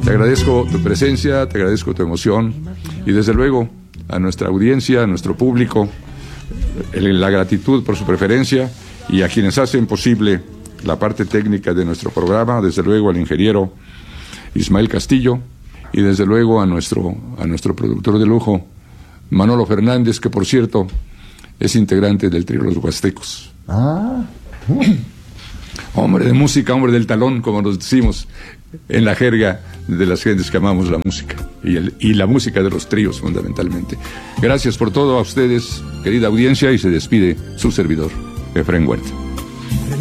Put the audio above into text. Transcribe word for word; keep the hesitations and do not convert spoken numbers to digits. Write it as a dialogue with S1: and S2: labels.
S1: Te agradezco tu presencia, te agradezco tu emoción y desde luego a nuestra audiencia, a nuestro público, la gratitud por su preferencia y a quienes hacen posible la parte técnica de nuestro programa, desde luego al ingeniero Ismael Castillo y desde luego a nuestro, a nuestro productor de lujo, Manolo Fernández, que por cierto es integrante del trío Los Huastecos.
S2: Ah.
S1: Hombre de música, hombre del talón, como nos decimos en la jerga de las gentes que amamos la música y, el, y la música de los tríos fundamentalmente. Gracias por todo a ustedes, querida audiencia, y se despide su servidor, Efraín Huerta.